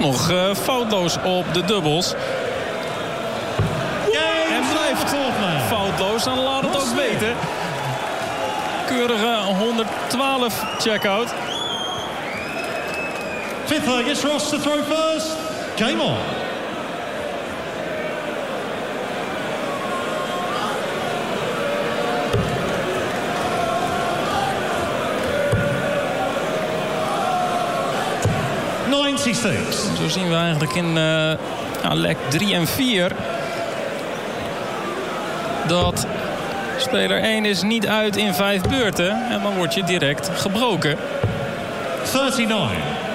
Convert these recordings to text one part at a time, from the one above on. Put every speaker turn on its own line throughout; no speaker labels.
nog foutloos op de dubbels. En blijft foutloos. En laat het ook weten. Keurige 112 check-out.
Fifth leg, it's Ross to throw first. Game on.
Zo zien we eigenlijk in leg 3 en 4 dat speler 1 is niet uit in 5 beurten. En dan word je direct gebroken.
39.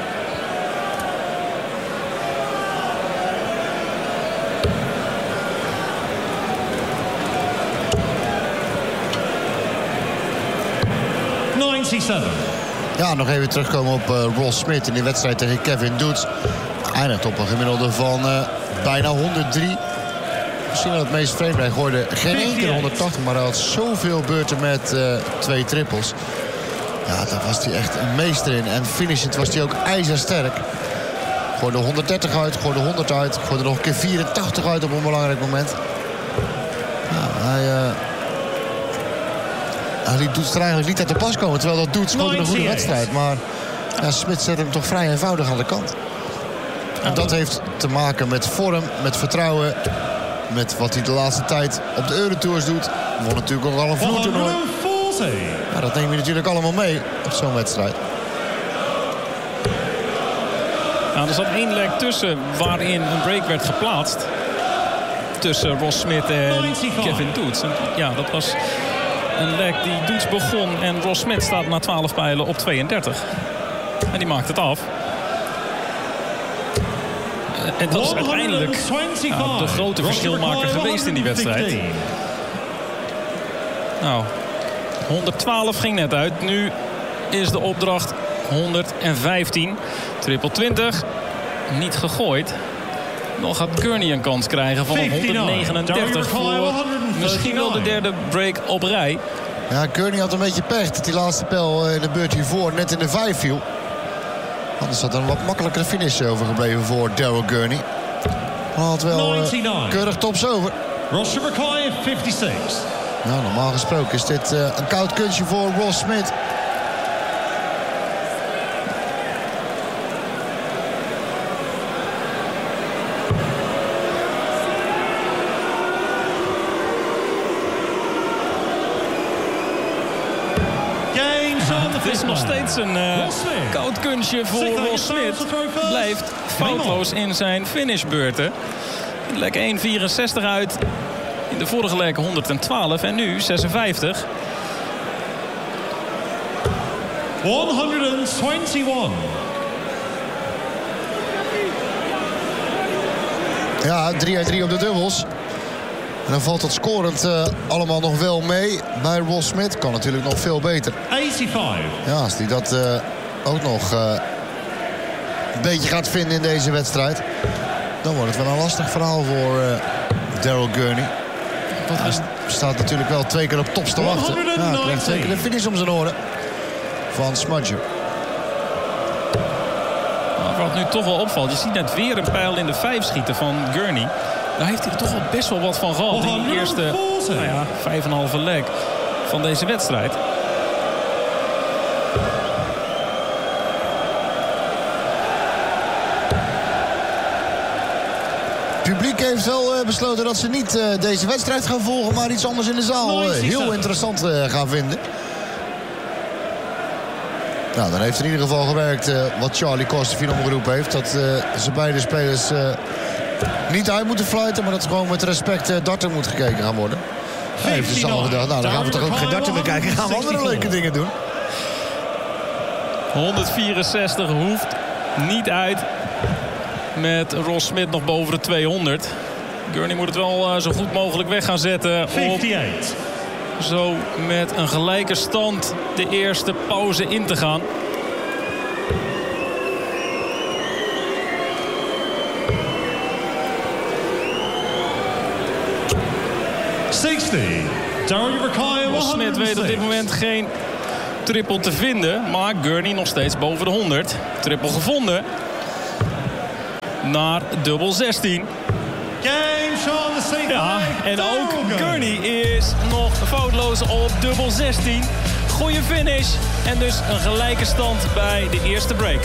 Ja, nog even terugkomen op Ross Smith in die wedstrijd tegen Kevin Doets. Eindigt op een gemiddelde van bijna 103. Misschien wel het meest vreemd. Hij gooide geen één keer 180, maar hij had zoveel beurten met 2 trippels. Ja, daar was hij echt een meester in. En finishend was hij ook ijzersterk. Gooide 130 uit, gooide 100 uit. Gooide nog een keer 84 uit op een belangrijk moment. Ja, hij doet er eigenlijk niet uit de pas komen. Terwijl dat doet gewoon een goede wedstrijd. Maar ja, Smit zet hem toch vrij eenvoudig aan de kant. En dat heeft te maken met vorm, met vertrouwen. Met wat hij de laatste tijd op de Eurotours doet. Won natuurlijk ook al een vloertoernooi. Maar dat neem je natuurlijk allemaal mee op zo'n wedstrijd.
Nou, er zat 1 leg tussen waarin een break werd geplaatst. Tussen Ross Smith en Kevin Doets. En ja, dat was een leg die Doets begon. En Ross Smith staat na 12 pijlen op 32. En die maakt het af. En dat is uiteindelijk de grote verschilmaker geweest in die wedstrijd. Nou, 112 ging net uit. Nu is de opdracht 115. Triple 20. Niet gegooid. Dan gaat Gurney een kans krijgen van 139 voor misschien wel de derde break op rij.
Ja, Gurney had een beetje pech dat die laatste pijl in de beurt hiervoor net in de 5 viel. Anders had er een wat makkelijkere finish overgebleven voor Daryl Gurney. Hij had wel keurig tops over.
Ross Mackay 56.
Nou, normaal gesproken is dit een koud kunstje voor Ross Smith.
Het is nog steeds een koud kunstje voor Ross Smith. Blijft foutloos in zijn finishbeurten. Leg 1,64 uit. In de vorige leg 112 en nu 56.
121.
Ja, 3 uit 3 op de dubbels. En dan valt het scorend allemaal nog wel mee bij Ross Smith. Kan natuurlijk nog veel beter.
85.
Ja, als hij dat ook nog een beetje gaat vinden in deze wedstrijd, dan wordt het wel een lastig verhaal voor Daryl Gurney. Hij staat natuurlijk wel 2 keer op tops te wachten. Ja, hij krijgt 2 keer de finish om zijn oren van Smudger.
Wat nu toch wel opvalt, je ziet net weer een pijl in de 5 schieten van Gurney. Daar heeft hij er toch wel best wel wat van gehad in die eerste 5,5 leg van deze wedstrijd.
Het publiek heeft wel besloten dat ze niet deze wedstrijd gaan volgen, maar iets anders in de zaal heel interessant gaan vinden. Nou, dan heeft in ieder geval gewerkt wat Charlie Costerfield omgeroepen heeft. Dat ze beide spelers niet uit moeten fluiten, maar dat gewoon met respect darten moet gekeken gaan worden. Hij heeft dus al gedacht, nou dan gaan we toch ook geen darten meer kijken. Gaan we andere leuke dingen doen.
164 hoeft niet uit. Met Ross Smith nog boven de 200. Gurney moet het wel zo goed mogelijk weg gaan zetten.
58.
Zo met een gelijke stand de eerste pauze in te gaan. Ross Smith weet op dit moment geen triple te vinden. Maar Gurney nog steeds boven de 100. Triple gevonden. naar dubbel 16.
Game Sean the Sea.
Ja, en ook Gurney is nog foutloos op dubbel 16. Goeie finish en dus een gelijke stand bij de eerste break.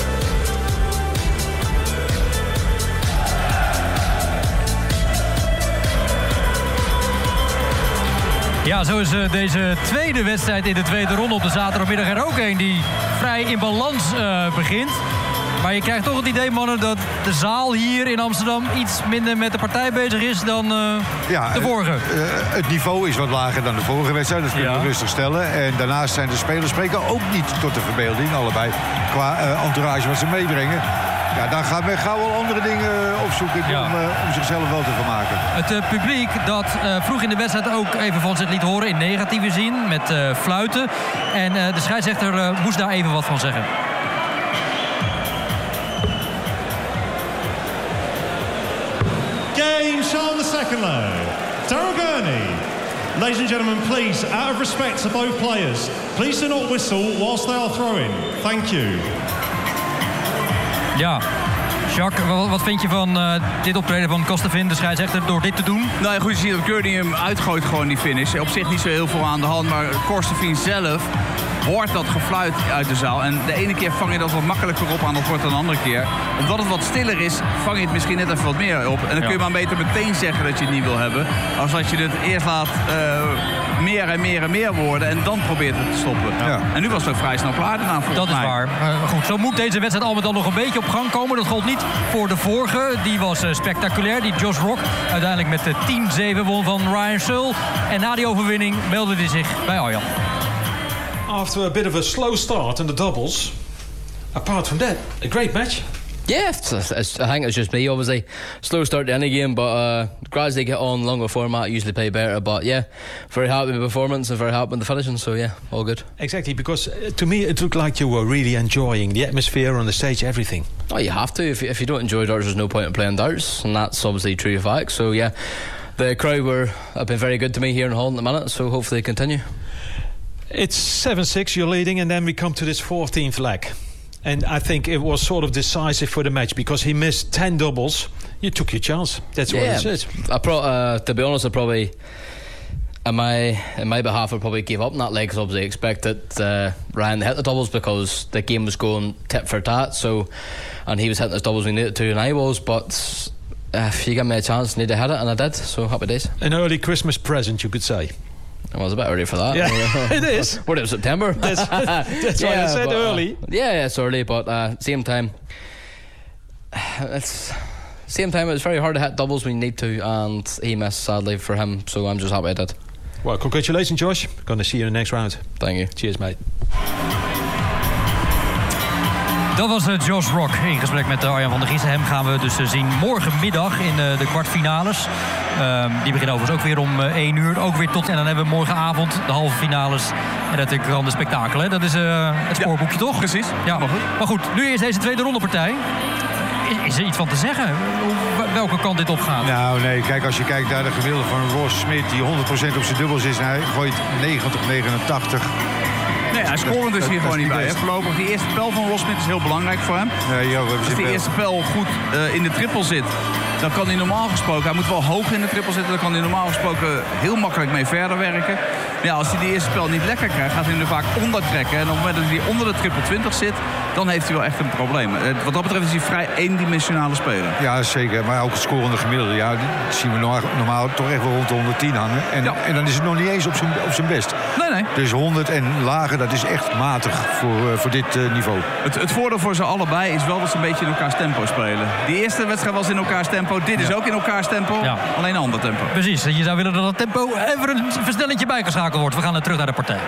Ja, zo is deze tweede wedstrijd in de tweede ronde op de zaterdagmiddag er ook een die vrij in balans begint. Maar je krijgt toch het idee, mannen, dat de zaal hier in Amsterdam iets minder met de partij bezig is dan de vorige.
Het niveau is wat lager dan de vorige wedstrijd, dat kunnen we rustig stellen. En daarnaast zijn de spelers spreken ook niet tot de verbeelding, allebei, qua entourage wat ze meebrengen. Ja, dan gaat men gauw wel andere dingen opzoeken om zichzelf wel te vermaken.
Het publiek dat vroeg in de wedstrijd ook even van zich liet horen in negatieve zin met fluiten. En de scheidsrechter moest daar even wat van zeggen.
Game Sean the second low. Daryl Gurney. Ladies and gentlemen, please, out of respect to both players, please do not whistle whilst they are throwing. Thank you.
Ja, Jacques, wat vind je van dit optreden van Kostevin, de scheidsrechter, door dit te doen?
Nou ja, goed, je ziet dat Gurney hem uitgooit gewoon die finish. Op zich niet zo heel veel aan de hand, maar Kostevin zelf hoort dat gefluit uit de zaal. En de ene keer vang je dat wat makkelijker op aan het woord dan de andere keer. Omdat het wat stiller is, vang je het misschien net even wat meer op. En dan kun je maar beter meteen zeggen dat je het niet wil hebben. Als dat je het eerst laat meer en meer en meer worden en dan probeert het te stoppen. Ja. En nu was het ook vrij snel klaar daarna volgens mij.
Dat is waar. Goed, zo moet deze wedstrijd al met al nog een beetje op gang komen. Dat gold niet voor de vorige. Die was spectaculair. Die Josh Rock uiteindelijk met de 10-7 won van Ryan Searle. En na die overwinning meldde hij zich bij Arjan.
After a bit of a slow start in the doubles, apart from that, a great match.
Yeah, I think it's just me, obviously. Slow start to any game, but as they get on, longer format, usually play better. But yeah, very happy with the performance and very happy with the finishing, so yeah, all good.
Exactly, because to me it looked like you were really enjoying the atmosphere on the stage, everything.
Oh, you have to. If you don't enjoy darts, there's no point in playing darts, and that's obviously true fact. So yeah, the crowd have been very good to me here in Holland at the minute, so hopefully they continue.
It's 7-6, you're leading, and then we come to this 14th leg. And I think it was sort of decisive for the match because he missed 10 doubles. You took your chance. That's what it is.
To be honest, I probably, in my behalf, I probably gave up in that leg because obviously I expected Ryan to hit the doubles because the game was going tit for tat. So, and he was hitting his doubles we needed to, and I was. But if you give me a chance, I need to hit it, and I did. So happy days.
An early Christmas present, you could say.
I was a bit early for that.
Yeah, it is.
What, it was September?
That's why I said early.
Yeah, it's early, but same time, it's very hard to hit doubles when you need to, and he missed sadly for him. So I'm just happy I did.
Well, congratulations, Josh. Gonna see you in the next round.
Thank you.
Cheers, mate.
Dat was Josh Rock in gesprek met Arjan van der Giezen. Hem gaan we dus zien morgenmiddag in de kwartfinales. Die beginnen overigens ook weer om 1 uur. Ook weer tot, en dan hebben we morgenavond de halve finales. En dat is een spektakel, hè? Dat is het spoorboekje, toch?
Precies.
Ja, maar goed, nu eerst deze tweede rondepartij. Is er iets van te zeggen? Welke kant dit opgaat?
Nou nee, kijk, als je kijkt naar de gemiddelde van Ross Smit, die 100% op zijn dubbels is, en hij gooit 90-89.
Nee, hij scoort dus hier gewoon niet bij. Voorlopig die eerste spel van Ross Smit is heel belangrijk voor hem. Als die eerste spel goed in de triple zit, dan kan hij normaal gesproken, hij moet wel hoog in de triple zitten, dan kan hij normaal gesproken heel makkelijk mee verder werken. Maar ja, als hij die eerste spel niet lekker krijgt, gaat hij hem er vaak ondertrekken. En op het moment dat hij onder de triple 20 zit, dan heeft hij wel echt een probleem. Wat dat betreft is hij vrij eendimensionale speler.
Ja, zeker. Maar ook het scorende gemiddelde, ja, die zien we normaal toch echt wel rond de 110 hangen. En dan is het nog niet eens op zijn best.
Nee.
Dus 100 en lager, dat is echt matig voor dit niveau.
Het voordeel voor ze allebei is wel dat ze een beetje in elkaars tempo spelen. Die eerste wedstrijd was in elkaars tempo. Dit is ook in elkaars tempo. Ja. Alleen een ander tempo.
Precies. Je zou willen dat het tempo even een versnellingje bijgeschakeld wordt. We gaan terug naar de partij.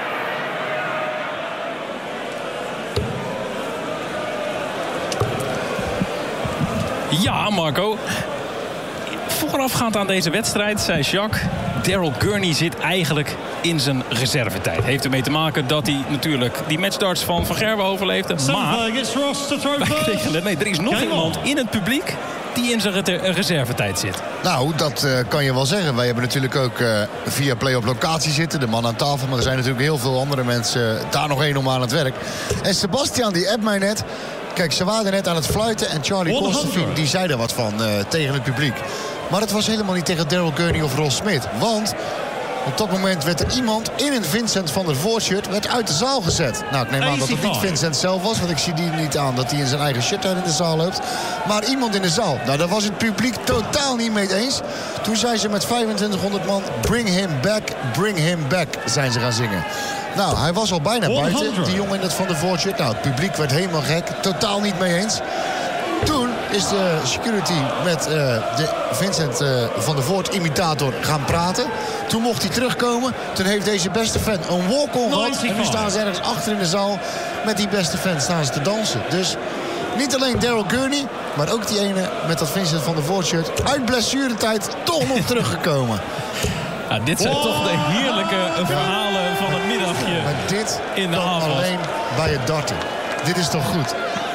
Ja, Marco. Voorafgaand aan deze wedstrijd zei Jacques, Daryl Gurney zit eigenlijk in zijn reservetijd. Heeft ermee te maken dat hij natuurlijk die matchdarts van Gerwen overleefde. Maar er is nog iemand in het publiek die in zijn reservetijd zit.
Nou, dat kan je wel zeggen. Wij hebben natuurlijk ook via Play op locatie zitten. De man aan tafel, maar er zijn natuurlijk heel veel andere mensen daar nog één om aan het werk. En Sebastian die appt mij net. Ik Kijk, ze waren net aan het fluiten en Charlie Constantine die zei er wat van tegen het publiek. Maar het was helemaal niet tegen Daryl Gurney of Ross Smith. Want op dat moment werd er iemand in een Vincent van der Voort shirt werd uit de zaal gezet. Nou, ik neem aan dat het niet Vincent zelf was, want ik zie die niet aan dat hij in zijn eigen shirt uit in de zaal loopt. Maar iemand in de zaal. Nou, daar was het publiek totaal niet mee eens. Toen zijn ze met 2500 man, bring him back, zijn ze gaan zingen. Nou, hij was al bijna buiten, die jongen in het Van der Voort shirt. Nou, het publiek werd helemaal gek, totaal niet mee eens. Toen is de security met de Vincent van der Voort imitator gaan praten. Toen mocht hij terugkomen. Toen heeft deze beste fan een walk-on gehad. En nu staan ze ergens achter in de zaal. Met die beste fan staan ze te dansen. Dus niet alleen Daryl Gurney, maar ook die ene met dat Vincent van der Voort shirt. Uit blessuretijd toch nog teruggekomen.
Ja, dit zijn toch de heerlijke verhalen van het middagje.
Maar dit
in de
kan
avond.
alleen bij het darten. Dit is toch goed?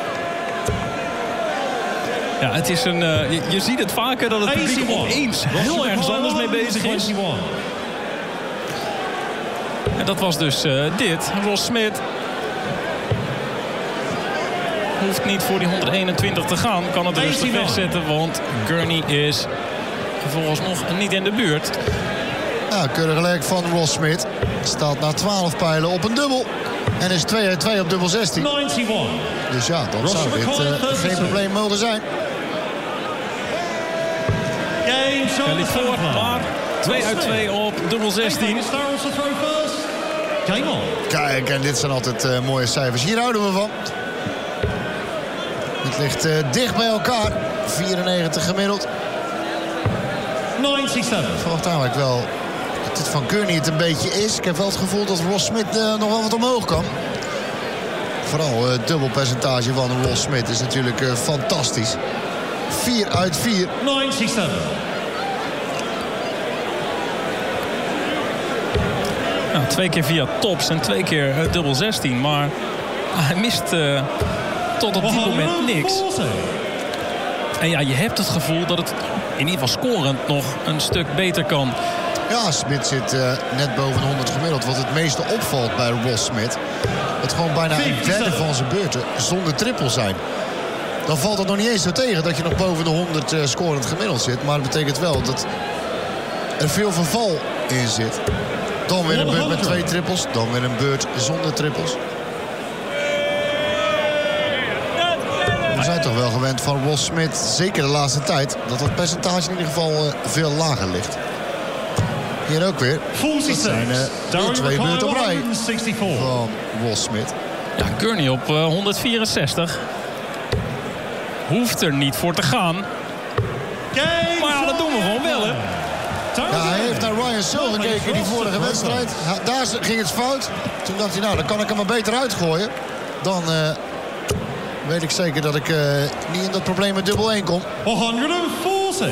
Ja, het is een, je ziet het vaker dat het publiek opeens heel ergens anders mee bezig is. En dat was dus dit. Ross Smith hoeft niet voor die 121 te gaan. Kan het rustig wegzetten, want Gurney is vooralsnog niet in de buurt.
Ja, keurig gelijk van Ross Smith. Staat na 12 pijlen op een dubbel. En is 2 uit 2 op dubbel 16.
91.
Dus ja, dan zou dit geen probleem mogen zijn.
Game
Niet voor, maar 2 uit 2 op dubbel 16.
Game on.
Kijk, en dit zijn altijd mooie cijfers. Hier houden we van. Het ligt dicht bij elkaar. 94 gemiddeld.
97.
Ik verwacht eigenlijk wel dat dit van Gurney het een beetje is. Ik heb wel het gevoel dat Ross Smith nog wel wat omhoog kan. Vooral het dubbelpercentage van Ross Smith is natuurlijk fantastisch. 4 uit 4.
97.
Nou, 2 keer via tops en 2 keer dubbel 16. Maar hij mist tot op dit moment niks. En ja, je hebt het gevoel dat het in ieder geval scorend nog een stuk beter kan.
Ja, Smith zit net boven de 100 gemiddeld. Wat het meeste opvalt bij Ross Smith. Het gewoon bijna een derde van zijn beurten zonder triple zijn. Dan valt het nog niet eens zo tegen dat je nog boven de 100 scorend gemiddeld zit. Maar dat betekent wel dat er veel verval in zit. Dan weer een beurt met 2 trippels. Dan weer een beurt zonder trippels. We zijn toch wel gewend van Ross Smith, zeker de laatste tijd, dat het percentage in ieder geval veel lager ligt. Hier ook weer. Dat zijn 2 beurten op rij van Ross Smith.
Ja, Gurney op 164. Hoeft er niet voor te gaan. Maar ja, dat doen we gewoon wel, hè.
Ja, hij heeft naar Ryan Searle gekeken in die vorige wedstrijd. Daar ging het fout. Toen dacht hij, nou, dan kan ik hem maar beter uitgooien. Dan weet ik zeker dat ik niet in dat probleem met dubbel 1 kom.
140.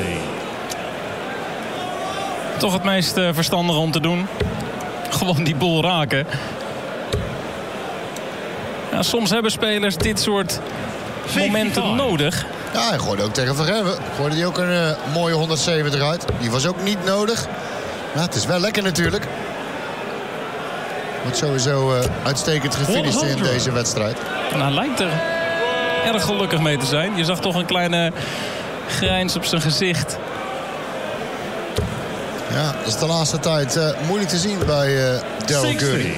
Toch het meest verstandige om te doen. Gewoon die boel raken. Ja, soms hebben spelers dit soort momenten nodig.
Ja, hij gooide ook tegen Van Gerwen. Gooide hij ook een mooie 170 uit. Die was ook niet nodig. Maar het is wel lekker natuurlijk. Wordt sowieso uitstekend gefinished in deze wedstrijd.
Nou, hij lijkt er erg gelukkig mee te zijn. Je zag toch een kleine grijns op zijn gezicht.
Ja, dat is de laatste tijd moeilijk te zien bij Daryl Gurney.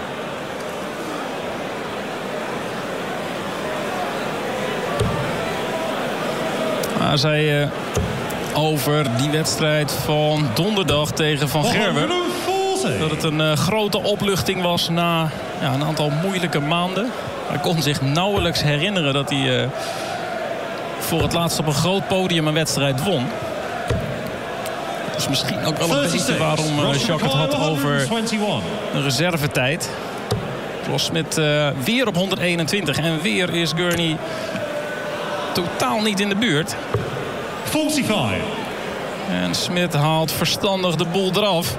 Hij zei over die wedstrijd van donderdag tegen Van Gerwen dat het een grote opluchting was na een aantal moeilijke maanden. Hij kon zich nauwelijks herinneren dat hij voor het laatst op een groot podium een wedstrijd won. Dus misschien ook wel een beetje waarom Jacques het had over een reservetijd. Ross Smith weer op 121 en weer is Gurney totaal niet in de buurt.
45.
En Smith haalt verstandig de boel eraf.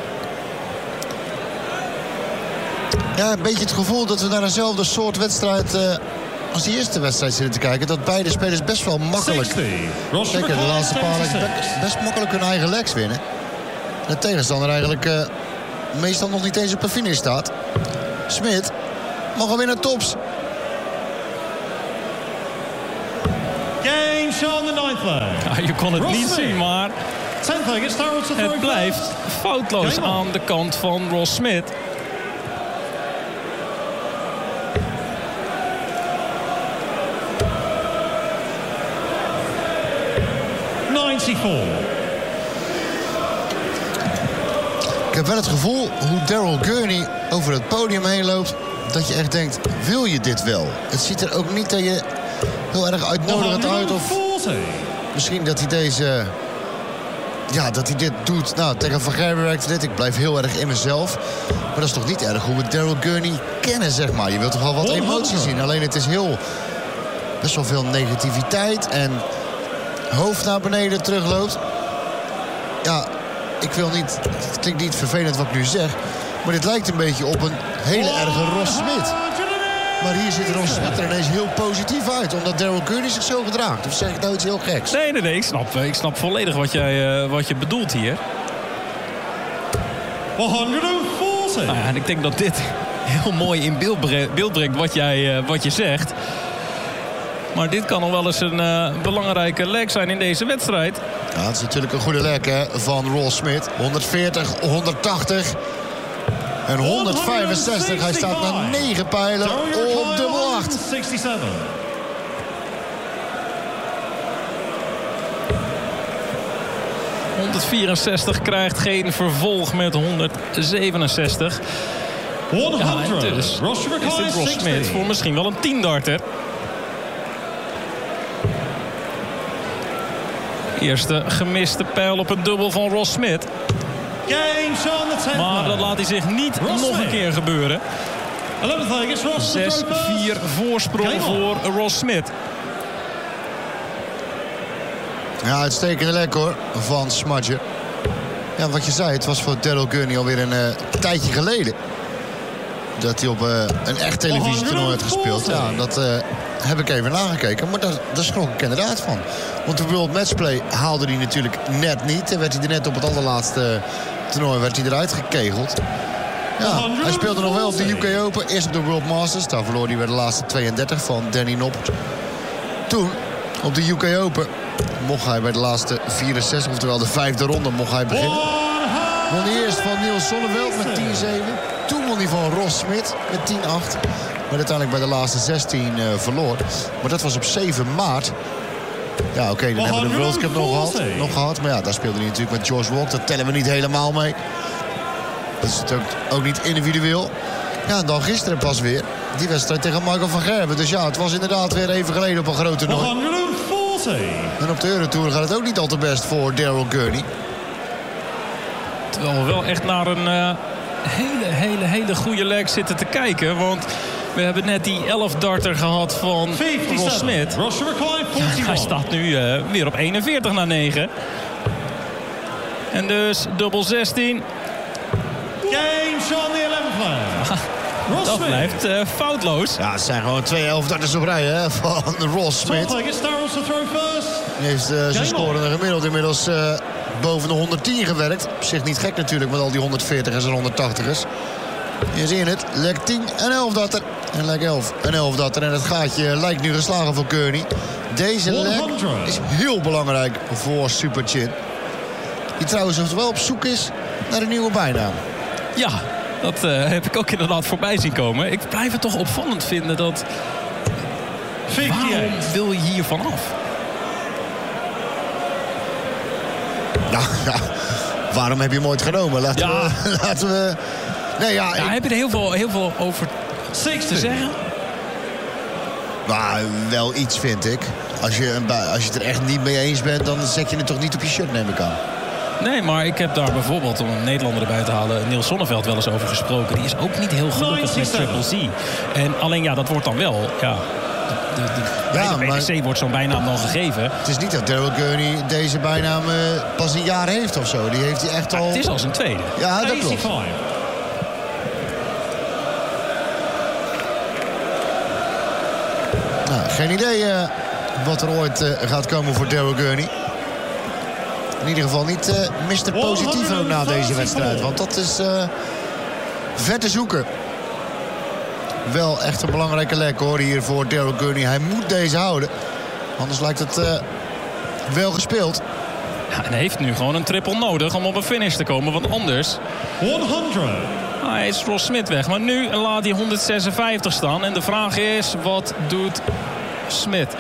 Ja, een beetje het gevoel dat we naar eenzelfde soort wedstrijd als die eerste wedstrijd zitten te kijken. Dat beide spelers best wel makkelijk, zeker de laatste paar legs, best makkelijk hun eigen legs winnen. De tegenstander eigenlijk meestal nog niet eens op een finish staat. Smith mag alweer naar tops.
Game Sean, the ninth leg.
Ja, je kon het
Ross
niet
Smith.
zien, maar
10th leg, it's Darrell to throw
het blijft
first.
foutloos
Game on.
aan de kant van Ross Smith.
Ik heb wel het gevoel hoe Daryl Gurney over het podium heen loopt, dat je echt denkt, wil je dit wel? Het ziet er ook niet dat je heel erg uitnodigend uit. Of
140.
misschien dat hij deze... Ja, dat hij dit doet. Nou, tegen Van Gerwen werkte dit. Ik blijf heel erg in mezelf. Maar dat is toch niet erg hoe we Daryl Gurney kennen, zeg maar. Je wilt toch wel wat emotie zien. Alleen het is best wel veel negativiteit. En hoofd naar beneden terugloopt. Ja, ik wil niet... Het klinkt niet vervelend wat ik nu zeg. Maar dit lijkt een beetje op een hele erge Ross Smith. Maar hier ziet Ross Smith er ineens heel positief uit. Omdat Daryl Gurney zich zo gedraagt. Of zeg ik nou iets heel geks?
Nee, ik snap volledig wat je bedoelt hier.
140.
Nou ja, en ik denk dat dit heel mooi in beeld brengt wat je zegt. Maar dit kan nog wel eens een belangrijke leg zijn in deze wedstrijd.
Ja, het is natuurlijk een goede leg hè, van Ross Smith. 140, 180 en 165. Hij staat na 9 pijlen op dubbel 8.
67.
...164 krijgt geen vervolg met 167. Ja, en dus is dit Ross Smith voor misschien wel een 10-darter. Eerste gemiste pijl op een dubbel van Ross Smith. Maar dat laat hij zich niet nog een keer gebeuren. 6-4 voorsprong voor Ross Smith.
Ja, uitstekende lek hoor, van Smudger. Ja, wat je zei, het was voor Daryl Gurney alweer een tijdje geleden dat hij op een echt televisietoernooi had gespeeld. Ja, dat heb ik even nagekeken, maar daar schrok ik inderdaad van. Want de World Matchplay haalde hij natuurlijk net niet. En werd hij er net op het allerlaatste toernooi eruit gekegeld. Ja, hij speelde nog wel op de UK Open. Eerst op de World Masters. Daar verloor hij bij de laatste 32 van Danny Noppert. Toen, op de UK Open, mocht hij bij de laatste 64, oftewel de 5e ronde, mocht hij beginnen. Won hij eerst van Niels Sonneveld met 10-7. Toen won hij van Ross Smith met 10-8. Maar uiteindelijk bij de laatste 16 verloor. Maar dat was op 7 maart. Ja, oké, dan hebben we de World Cup nog gehad. Maar ja, daar speelde hij natuurlijk met Josh Rock. Dat tellen we niet helemaal mee. Dat is het ook niet individueel. Ja, en dan gisteren pas weer die wedstrijd tegen Michael van Gerwen. Dus ja, het was inderdaad weer even geleden op een groot toernooi.
140.
En op de Eurotour gaat het ook niet al te best voor Daryl Gurney.
Terwijl we wel echt naar een hele goede leg zitten te kijken. Want we hebben net die 11-darter gehad van Ross Smith. Hij staat nu weer op 41 na 9. En dus dubbel 16.
Game Sean, the 11th player.
Dat blijft foutloos.
Ja, het zijn gewoon 2 11-darters op rij hè, van Ross Smith. Die heeft zijn scorende gemiddeld inmiddels boven de 110 gewerkt. Op zich niet gek natuurlijk met al die 140ers en 180ers. Je ziet het, leg 10 en 11-darter. En leg 11 en 11-darter. En het gaatje lijkt nu geslagen voor Gurney. Deze leg is heel belangrijk voor Super Chin. Die trouwens wel op zoek is naar een nieuwe bijnaam.
Ja, dat heb ik ook inderdaad voorbij zien komen. Ik blijf het toch opvallend vinden dat... Waarom wil je hier vanaf?
Nou, ja, waarom heb je hem ooit genomen? Laten we... Nee, ja,
heb je er heel veel over te zeggen?
Maar wel iets, vind ik. Als je het er echt niet mee eens bent, dan zet je het toch niet op je shirt, neem ik aan.
Nee, maar ik heb daar bijvoorbeeld, om een Nederlander erbij te halen... Niels Sonneveld wel eens over gesproken. Die is ook niet heel gelukkig met Triple C. En alleen, ja, dat wordt dan wel... Ja, de WTC wordt zo'n bijnaam dan gegeven.
Het is niet dat Daryl Gurney deze bijnaam pas een jaar heeft of zo. Die heeft hij echt al...
Het is al zijn tweede.
Ja, dat klopt. Nou, geen idee wat er ooit gaat komen voor Daryl Gurney. In ieder geval niet Mr. Positivo na deze wedstrijd. Want dat is ver te zoeken. Wel echt een belangrijke lek hoor hier voor Daryl Gurney. Hij moet deze houden. Anders lijkt het wel gespeeld.
Ja, en heeft nu gewoon een triple nodig om op een finish te komen. Want anders
100.
is Ross Smith weg. Maar nu laat hij 156 staan. En de vraag is, wat doet Smith?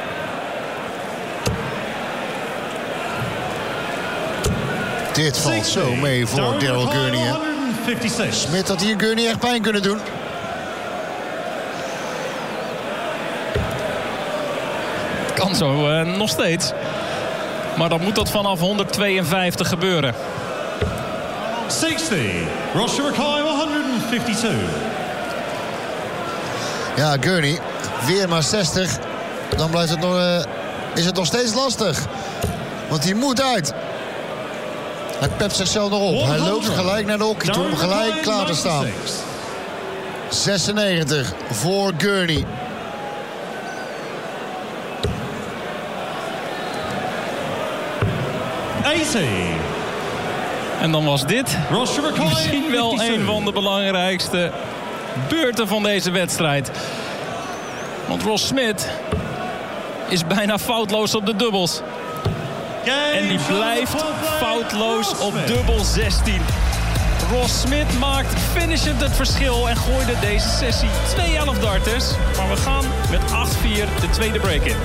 Dit valt zo mee voor Daryl Gurney. Hè?
156.
Smith had hier Gurney echt pijn kunnen doen.
Kan zo nog steeds. Maar dan moet dat vanaf 152 gebeuren.
60. Ross Shirakai 152.
Ja, Gurney, weer maar 60. Dan blijft het nog, is het nog steeds lastig. Want hij moet uit. Hij pept zichzelf nog op. Hij loopt gelijk naar de hockey toe om gelijk klaar te staan. 96 voor Gurney.
En dan was dit
Ross Shirakai
misschien wel
52.
een van de belangrijkste beurten van deze wedstrijd. Want Ross Smith is bijna foutloos op de dubbels. En die blijft foutloos op dubbel 16. Ross Smith maakt finishend het verschil en gooide deze sessie 2 11-darters. Maar we gaan met 8-4 de tweede break in.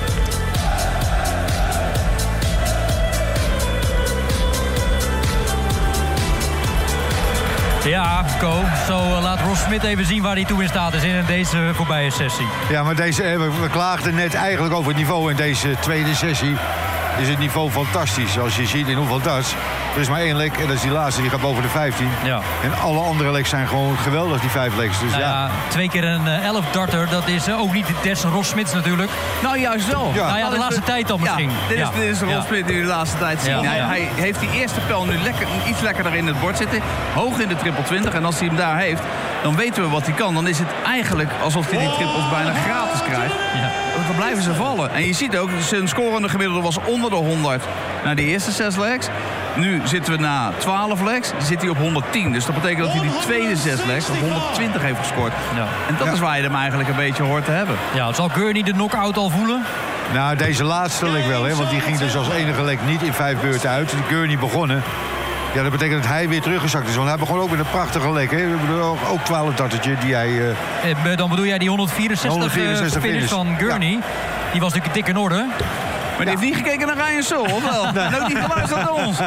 Ja, Ko. Zo laat Ross Smith even zien waar hij toe in staat is in deze voorbije sessie.
Ja, maar we klaagden net eigenlijk over het niveau in deze tweede sessie. Is het niveau fantastisch. Zoals je ziet in hoeveel darts. Er is maar 1 lek en dat is die laatste, die gaat boven de 15.
Ja.
En alle andere leks zijn gewoon geweldig, die 5 leks. Dus
Nou ja, 2 keer een 11-darter, dat is ook niet des Ross Smiths natuurlijk.
Nou, juist wel.
Ja.
Nou ja, de laatste tijd dan misschien.
Ja, dit is de Ross Smith die we de laatste tijd zien.
Ja.
Hij heeft die eerste pijl nu iets lekkerder in het bord zitten. Hoog in de triple 20. En als hij hem daar heeft, dan weten we wat hij kan. Dan is het eigenlijk alsof hij die triples bijna gratis krijgt.
Ja.
Dan blijven ze vallen. En je ziet ook, zijn scorende gemiddelde was onder de 100 na de eerste 6 legs. Nu zitten we na 12 legs, zit hij op 110. Dus dat betekent dat hij die tweede 6 legs op 120 heeft gescoord.
Ja.
En dat is waar je hem eigenlijk een beetje hoort te hebben.
Ja, zal Gurney de knock-out al voelen?
Nou, deze laatste lek wel, hè, want die ging dus als enige lek niet in 5 beurten uit. Die Gurney begonnen. Ja, dat betekent dat hij weer teruggezakt is. Want hij begon ook met een prachtige lek. Hè. Ook 12-dartertje die hij...
Dan bedoel jij die 164 finish van Gurney. Ja. Die was natuurlijk dik in orde.
Maar die heeft niet gekeken naar Ryan Searle, of wel? En ook niet geluisterd naar ons.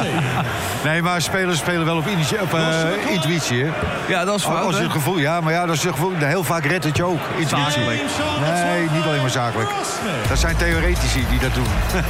Nee, maar spelers spelen wel op intuïtie. Hè?
Ja, dat is fout.
Als je het gevoel, ja, maar ja, dat is het gevoel. Heel vaak redt het je ook. Intuïtie.
Zakelijk.
Nee, niet alleen maar zakelijk. Dat zijn theoretici die dat doen.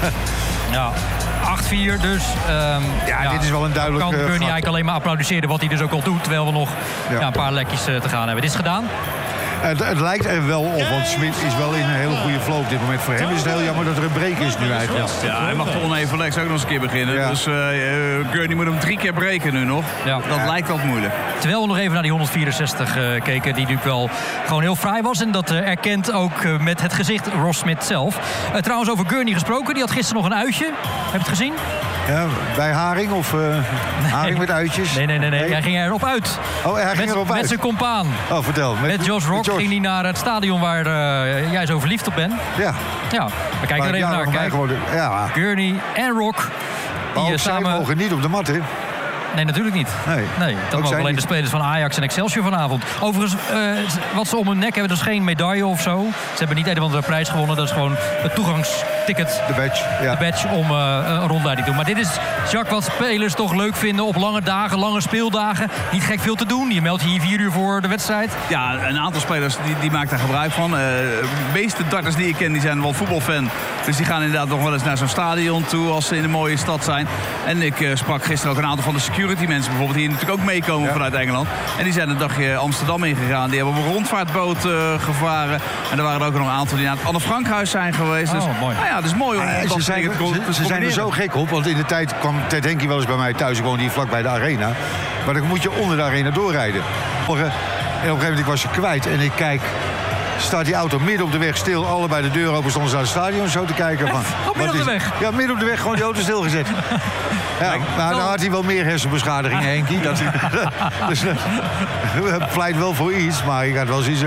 Ja. 8-4 dus.
Dit is wel een duidelijk...
Kan Gurney eigenlijk alleen maar applaudisseren wat hij dus ook al doet. Terwijl we nog een paar lekjes te gaan hebben. Dit is gedaan.
Het lijkt er wel op, want Smith is wel in een hele goede flow op dit moment. Voor hem is het heel jammer dat er een break is nu eigenlijk.
Ja, hij mag toch oneven legs ook nog eens een keer beginnen. Ja. Dus Gurney moet hem 3 keer breken nu nog. Ja. Dat lijkt wat moeilijk.
Terwijl we nog even naar die 164 keken, die natuurlijk wel gewoon heel fraai was. En dat erkent ook met het gezicht Ross Smith zelf. Trouwens, over Gurney gesproken, die had gisteren nog een uitje. Heb je het gezien?
Ja, bij Haring of Haring met uitjes?
Nee. Hij ging erop uit.
Oh, hij ging erop uit?
Met zijn compaan.
Oh, vertel.
Met Josh Rock ging hij naar het stadion waar jij zo verliefd op bent.
Ja.
Ja, we kijken er even naar. Kijk. Gurney en Rock. Die
samen mogen niet op de mat, hè?
Nee, natuurlijk niet. Nee, dat mogen alleen de spelers van Ajax en Excelsior vanavond. Overigens, wat ze om hun nek hebben, dus geen medaille of zo. Ze hebben niet een of andere prijs gewonnen. Dat is gewoon het toegangsticket.
De badge, ja.
De badge om een rondleiding te doen. Maar dit is, Jacques, wat spelers toch leuk vinden op lange dagen, lange speeldagen. Niet gek veel te doen. Je meldt je hier 4 uur voor de wedstrijd.
Ja, een aantal spelers die maakt daar gebruik van. De meeste darters die ik ken, die zijn wel voetbalfan. Dus die gaan inderdaad nog wel eens naar zo'n stadion toe als ze in een mooie stad zijn. En ik sprak gisteren ook een aantal van de security mensen bijvoorbeeld, die natuurlijk ook meekomen vanuit Engeland. En die zijn een dagje Amsterdam ingegaan. Die hebben op een rondvaartboot gevaren. En er waren er ook nog een aantal die naar het Anne Frankhuis zijn geweest. Dus,
mooi.
Nou ja, het is mooi om dat
ze zijn er zo gek op, want in de tijd kwam Ted Henke wel eens bij mij thuis. Ik woonde hier vlak bij de arena. Maar dan moet je onder de arena doorrijden. En op een gegeven moment was je kwijt en ik kijk... Staat die auto midden op de weg stil. Allebei de deur open, stonden ze naar het stadion zo te kijken. Van,
midden op de weg?
Ja, midden op de weg, gewoon die auto stilgezet. Ja, maar dan had hij wel meer hersenbeschadiging, Henkie. Dus pleit wel voor iets, maar ik had wel zien.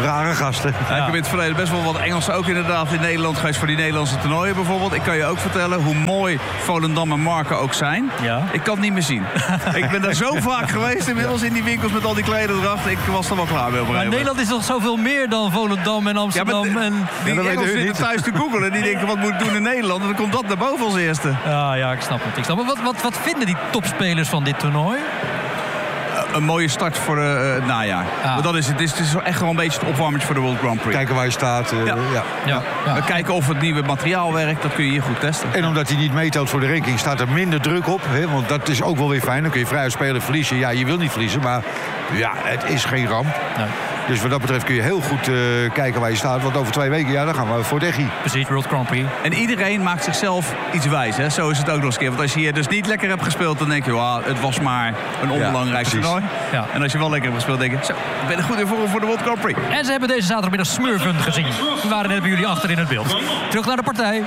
Rare gasten.
Ja, ik heb in het verleden best wel wat Engelsen ook inderdaad in Nederland geweest voor die Nederlandse toernooien bijvoorbeeld. Ik kan je ook vertellen hoe mooi Volendam en Marken ook zijn.
Ja.
Ik kan het niet meer zien. Ik ben daar zo vaak geweest inmiddels in die winkels met al die klederdracht. Ik was er wel klaar mee op een
Maar
gegeven moment.
Nederland is toch zoveel meer dan Volendam en Amsterdam?
Ja, maar
en...
Die
dat weten
Engelsen
we
zitten
niet.
thuis te googelen. Die denken, wat moet ik doen in Nederland? En dan komt dat naar boven als eerste.
Ja, ik snap het. Wat vinden die topspelers van dit toernooi?
Een mooie start voor het najaar.
Ja.
Maar dat is het. Het is echt gewoon een beetje het opwarmetje voor de World Grand Prix.
Kijken waar je staat.
Ja. We kijken of het nieuwe materiaal werkt. Dat kun je hier goed testen.
En omdat hij niet meetelt voor de ranking, staat er minder druk op. Hè? Want dat is ook wel weer fijn. Dan kun je vrij spelen, verliezen. Ja, je wil niet verliezen, maar ja, het is geen ramp.
Nee.
Dus wat dat betreft kun je heel goed kijken waar je staat. Want over 2 weken, dan gaan we voor Deggy.
Precies, World Grand Prix.
En iedereen maakt zichzelf iets wijs. Hè? Zo is het ook nog eens een keer. Want als je hier dus niet lekker hebt gespeeld, dan denk je, het was maar een onbelangrijk
precies.
toernooi.
Ja.
En als je wel lekker hebt gespeeld, denk je, zo, ik ben er goed in voor de World Grand Prix.
En ze hebben deze zaterdagmiddag Smurfen gezien. Die waren net bij jullie achter in het beeld. Terug naar de partij.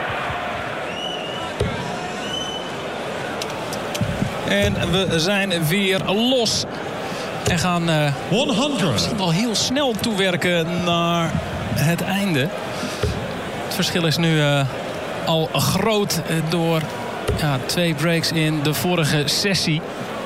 En we zijn weer los. En gaan
100.
wel heel snel toewerken naar het einde. Het verschil is nu al groot door 2 breaks in de vorige sessie.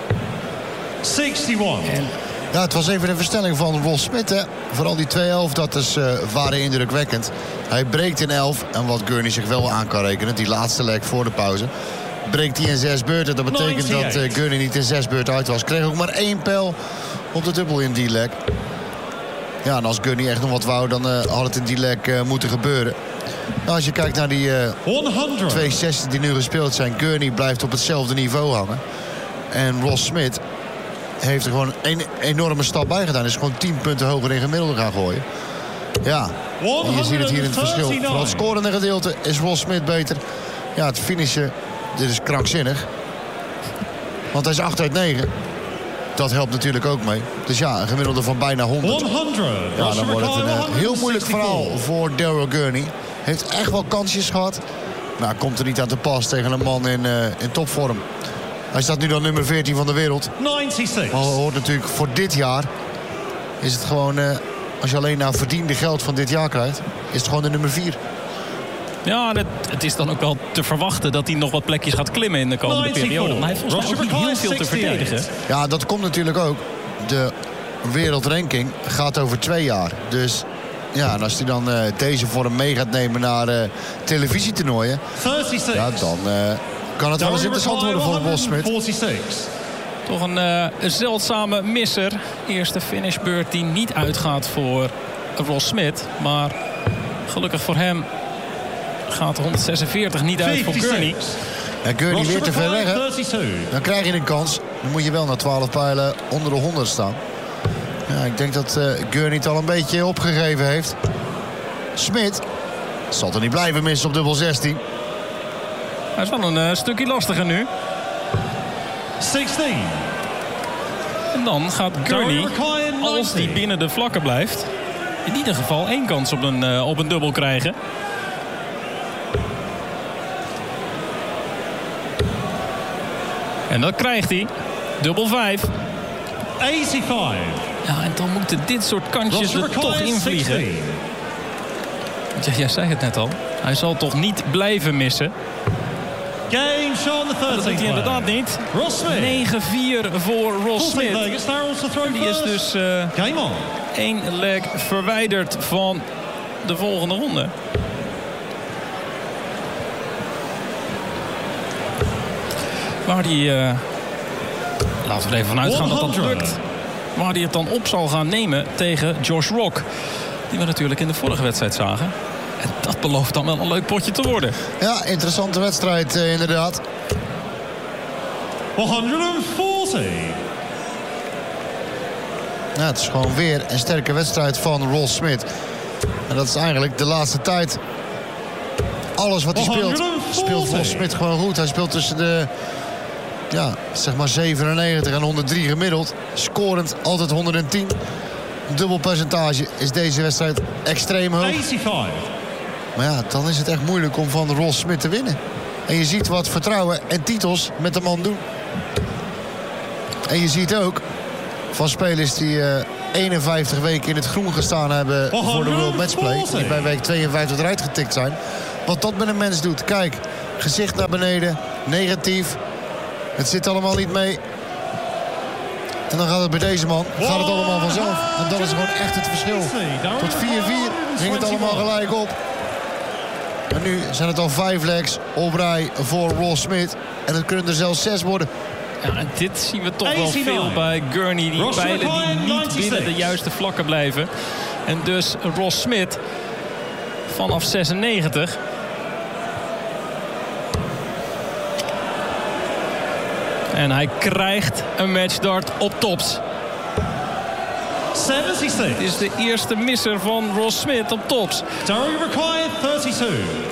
61.
Ja, het was even een verstelling van Ross Smit, hè. Vooral die 2-11, dat is waren indrukwekkend. Hij breekt in 11. En wat Gurney zich wel aan kan rekenen, die laatste leg voor de pauze, breekt hij in 6 beurten. Dat betekent dat Gurney niet in 6 beurten uit was. Kreeg ook maar 1 pijl op de dubbel in die leg. Ja, en als Gurney echt nog wat wou, dan had het in die leg moeten gebeuren. Nou, als je kijkt naar die
100.
2 sessies die nu gespeeld zijn, Gurney blijft op hetzelfde niveau hangen. En Ross Smit heeft er gewoon een enorme stap bij gedaan. Is gewoon 10 punten hoger in gemiddelde gaan gooien. Ja, en je ziet het hier in het verschil. Vooral het scorende gedeelte is Ross Smit beter. Ja, het finishen, dit is krankzinnig. Want hij is 8 uit 9. Dat helpt natuurlijk ook mee. Dus ja, een gemiddelde van bijna 100.
100.
Ja, dan wordt het een heel moeilijk verhaal voor Daryl Gurney. Heeft echt wel kansjes gehad. Maar komt er niet aan te pas tegen een man in topvorm. Hij staat nu dan nummer 14 van de wereld.
96.
Maar hoort natuurlijk voor dit jaar is het gewoon, als je alleen naar verdiende geld van dit jaar krijgt, is het gewoon de nummer 4.
Ja, het is dan ook wel te verwachten dat hij nog wat plekjes gaat klimmen in de komende
94.
periode. Maar hij heeft volgens mij ook niet heel veel te verdedigen.
Ja, dat komt natuurlijk ook. De wereldranking gaat over 2 jaar. Dus ja, en als hij dan deze vorm mee gaat nemen naar televisietoernooien,
36.
ja, dan kan het wel eens interessant worden voor Ross Smit.
46.
Toch een zeldzame misser. Eerste finishbeurt die niet uitgaat voor Ross Smit. Maar gelukkig voor hem gaat 146 niet uit voor Gurney.
En Gurney weer te ver weg, hè?
32.
Dan krijg je een kans. Dan moet je wel na 12 pijlen onder de 100 staan. Ja, ik denk dat Gurney het al een beetje opgegeven heeft. Smit zal er niet blijven missen op dubbel 16.
Hij is wel een stukje lastiger nu.
16.
En dan gaat Gurney, als hij binnen de vlakken blijft, in ieder geval 1 kans op een dubbel krijgen. En dat krijgt hij. Dubbel 5.
85.
Ja, en dan moeten dit soort kansjes er toch invliegen. Ja, jij zei het net al. Hij zal toch niet blijven missen.
Game shown the 13th.
Dat doet hij inderdaad niet.
Ross Smit.
9-4 voor Ross Smit. Die is dus
Game on.
1 leg verwijderd van de volgende ronde. Waar die, laten we er even vanuit gaan dat dat lukt. Waar hij het dan op zal gaan nemen tegen Josh Rock. Die we natuurlijk in de vorige wedstrijd zagen. En dat belooft dan wel een leuk potje te worden.
Ja, interessante wedstrijd inderdaad.
140.
Ja, het is gewoon weer een sterke wedstrijd van Ross Smit. En dat is eigenlijk de laatste tijd. Alles wat hij speelt, speelt Ross Smit gewoon goed. Hij speelt tussen de, ja, zeg maar 97 en 103 gemiddeld. Scorend altijd 110. Dubbelpercentage is deze wedstrijd extreem hoog.
85.
Maar ja, dan is het echt moeilijk om van Ross Smit te winnen. En je ziet wat vertrouwen en titels met de man doen. En je ziet ook van spelers die 51 weken in het groen gestaan hebben voor de World Matchplay. Die bij week 52 eruit getikt zijn. Wat dat met een mens doet. Kijk, gezicht naar beneden, negatief. Het zit allemaal niet mee. En dan gaat het bij deze man, gaat het allemaal vanzelf. En dat is gewoon echt het verschil. Tot 4-4 ging het allemaal gelijk op. En nu zijn het al 5 legs op rij voor Ross Smith. En het kunnen er zelfs 6 worden.
Ja, en dit zien we toch wel veel bij Gurney. Die pijlen die niet binnen de juiste vlakken blijven. En dus Ross Smith vanaf 96... En hij krijgt een matchdart op tops.
76.
Het is de eerste misser van Ross Smith op tops.
Daryl Rukai, 32.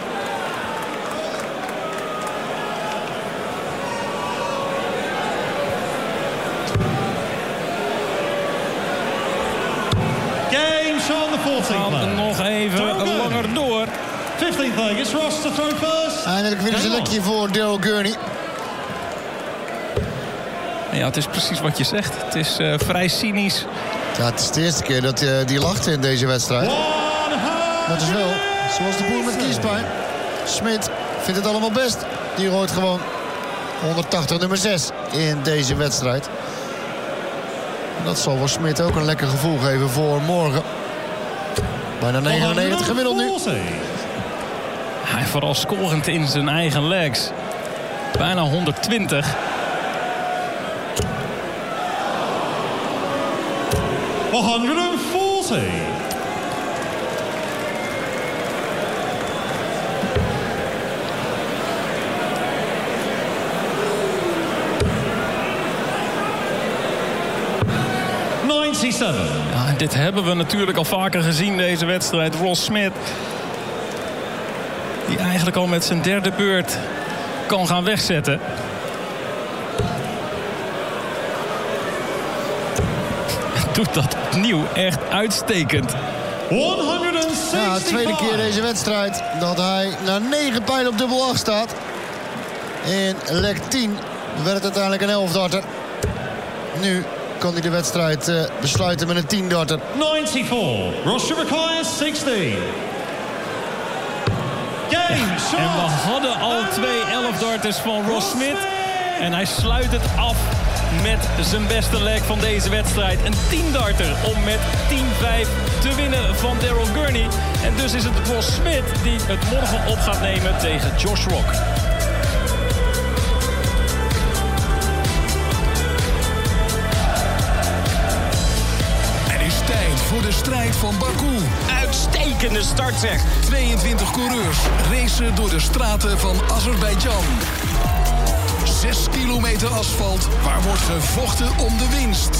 Game shot on the 14th player.
Nog even langer door.
15th Vegas, Ross to throw first.
Eindelijk weer een lekje voor Daryl Gurney.
Ja, het is precies wat je zegt. Het is vrij cynisch.
Ja, het is de eerste keer dat die lachte in deze wedstrijd. Maar het is wel, zoals de boer met kiespijn. Smit vindt het allemaal best. Die gooit gewoon 180 nummer 6 in deze wedstrijd. En dat zal voor Smit ook een lekker gevoel geven voor morgen. Bijna 99 gemiddeld nu.
Hij vooral scorend in zijn eigen legs. Bijna 120. Ja, en dit hebben we natuurlijk al vaker gezien, deze wedstrijd. Ross Smith, die eigenlijk al met zijn derde beurt kan gaan wegzetten. Doet dat opnieuw echt uitstekend.
165.
Ja, de tweede keer deze wedstrijd dat hij na 9 pijlen op dubbel 8 staat. In leg 10 werd het uiteindelijk een 11-darter. Nu kan hij de wedstrijd besluiten met een 10-darter.
94. Ross Rukai, 60. Game shot.
En we hadden al 2 11-darters van Ross Smith. En hij sluit het af met zijn beste leg van deze wedstrijd. Een 10-darter om met 10-5 te winnen van Daryl Gurney. En dus is het Ross Smith die het morgen op gaat nemen tegen Josh Rock.
Het is tijd voor de strijd van Baku.
Uitstekende start zeg.
22 coureurs racen door de straten van Azerbeidzjan. 6 kilometer asfalt waar wordt gevochten om de winst.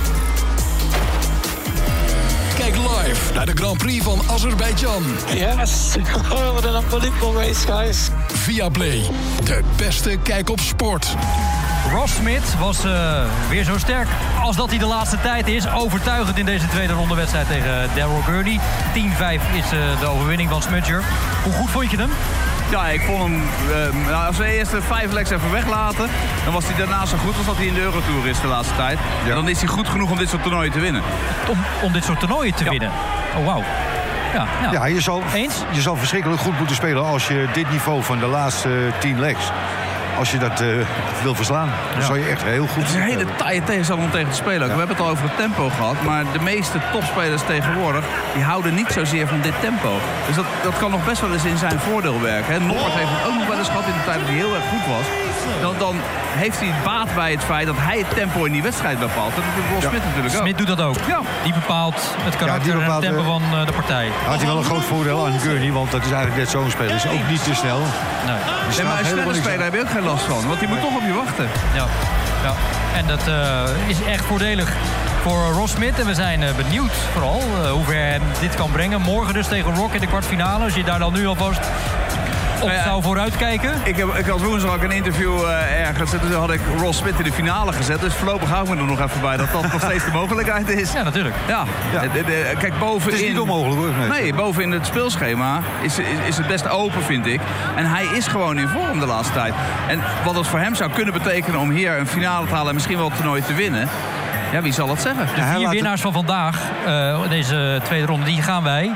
Kijk live naar de Grand Prix van Azerbeidzjan.
Yes, what an unbelievable race, guys.
Viaplay, de beste kijk op sport.
Ross Smith was weer zo sterk als dat hij de laatste tijd is. Overtuigend in deze tweede ronde wedstrijd tegen Daryl Gurney. 10-5 is de overwinning van Smudger. Hoe goed vond je hem?
Ja, ik vond hem... als we eerst de 5 legs even weglaten, dan was hij daarna zo goed als dat hij in de Eurotour is de laatste tijd. Ja. Dan is hij goed genoeg om dit soort toernooien te winnen.
Om dit soort toernooien te winnen? Oh, wauw.
Ja, je zal verschrikkelijk goed moeten spelen als je dit niveau van de laatste 10 legs, als je dat wil verslaan, dan zou je echt heel goed...
Het is een hele taaie tegenstander om tegen te spelen. We hebben het al over het tempo gehad, maar de meeste topspelers tegenwoordig, die houden niet zozeer van dit tempo. Dus dat kan nog best wel eens in zijn voordeel werken. Noppert heeft het ook nog wel eens gehad in de tijd dat hij heel erg goed was. Dan heeft hij baat bij het feit dat hij het tempo in die wedstrijd bepaalt. Dat doet Ross Smith natuurlijk ook.
Smith doet dat ook. Ja. Die bepaalt het karakter en het tempo van de partij.
Had hij wel een groot voordeel aan Gurney, want dat is eigenlijk net zo'n speler. Is ook niet te snel.
Nee, maar een snelle speler heb je ook geen last van, want die moet toch op je wachten.
Ja. En dat is echt voordelig voor Ross Smith. En we zijn benieuwd vooral hoe ver hij dit kan brengen. Morgen dus tegen Rock in de kwartfinale. Als je daar dan nu alvast op zou vooruitkijken.
Ik had woensdag ook een interview ergens. En toen had ik Ross Smith in de finale gezet. Dus voorlopig hou ik me er nog even bij dat nog steeds de mogelijkheid is.
Ja, natuurlijk.
Ja. Kijk, bovenin...
Het is niet onmogelijk hoor.
Nee, bovenin het speelschema is het best open, vind ik. En hij is gewoon in vorm de laatste tijd. En wat het voor hem zou kunnen betekenen om hier een finale te halen en misschien wel het toernooi te winnen, Ja, wie zal het zeggen?
De 4 winnaars van vandaag, deze tweede ronde, die gaan wij...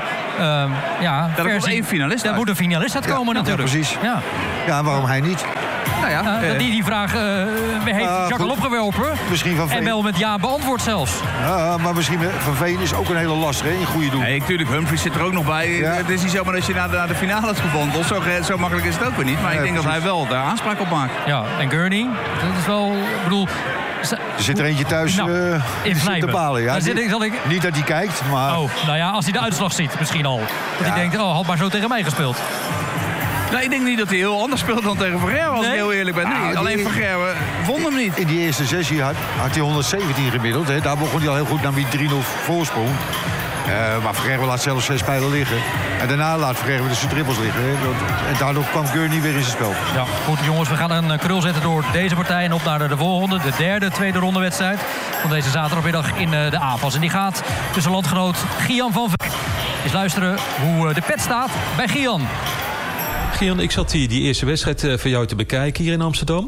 Daar komt 1 finalist
Daar moet een finalist uitkomen natuurlijk.
Ja, precies.
Ja.
Ja, waarom hij niet?
Nou ja, die vraag heeft Jacques al opgeworpen.
Misschien Van Veen.
En wel met ja beantwoord zelfs.
Ja, maar misschien Van Veen is ook een hele lastige, in goede doel.
Nee, natuurlijk, Humphries zit er ook nog bij.
Ja.
Het is niet zomaar dat je naar de finale is gewandeld. Zo makkelijk is het ook weer niet. Maar ik denk dat hij wel daar aanspraak op maakt.
Ja, en Gurney, dat is wel... Ik bedoel...
Er zit er eentje thuis te balen. Ja. Niet dat hij kijkt, maar...
Oh, nou ja, als hij de uitslag ziet misschien al. Dat hij denkt, had maar zo tegen mij gespeeld.
Nou, ik denk niet dat hij heel anders speelt dan tegen Vergerwe, als ik heel eerlijk ben. Nee, alleen Vergerwe won hem niet.
In die eerste sessie had hij 117 gemiddeld. Hè. Daar begon hij al heel goed naar die 3-0 voorsprong. Maar Vergerwe laat zelfs 6 pijlen liggen. En daarna laat Vergerwe dus zijn trippels liggen. Hè. En daardoor kwam Gurney weer in zijn spel.
Ja, goed jongens, we gaan een krul zetten door deze partij en op naar de volgende. De derde tweede ronde wedstrijd van deze zaterdagmiddag in de AFAS. En die gaat tussen landgenoot Gian van Veen. Eens luisteren hoe de pet staat bij Gian.
Gian, ik zat die eerste wedstrijd van jou te bekijken hier in Amsterdam.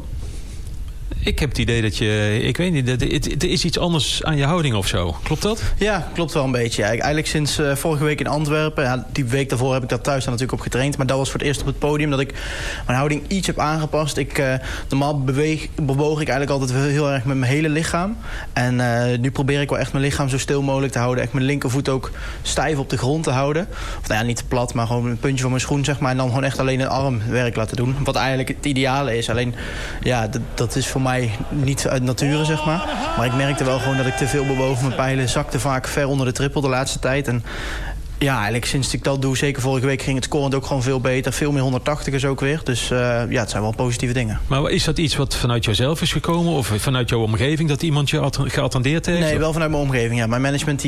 Ik heb het idee dat je... Ik weet niet, er is iets anders aan je houding of zo. Klopt dat?
Ja, klopt wel een beetje. Ja. Eigenlijk sinds vorige week in Antwerpen... Ja, die week daarvoor heb ik daar thuis dan natuurlijk op getraind. Maar dat was voor het eerst op het podium dat ik mijn houding iets heb aangepast. Normaal bewoog ik eigenlijk altijd heel erg met mijn hele lichaam. En nu probeer ik wel echt mijn lichaam zo stil mogelijk te houden. Echt mijn linkervoet ook stijf op de grond te houden. Of nou ja, niet te plat, maar gewoon een puntje van mijn schoen, zeg maar. En dan gewoon echt alleen een armwerk laten doen. Wat eigenlijk het ideale is. Alleen, ja, dat is voor mij niet uit nature, zeg maar. Maar ik merkte wel gewoon dat ik te veel bewoog. Mijn pijlen zakten vaak ver onder de triple de laatste tijd. En ja, eigenlijk sinds ik dat doe, zeker vorige week, ging het scorend ook gewoon veel beter. Veel meer 180ers ook weer. Dus ja, het zijn wel positieve dingen.
Maar is dat iets wat vanuit jouzelf is gekomen? Of vanuit jouw omgeving, dat iemand je geattendeerd heeft?
Nee, wel vanuit mijn omgeving, ja. Mijn management,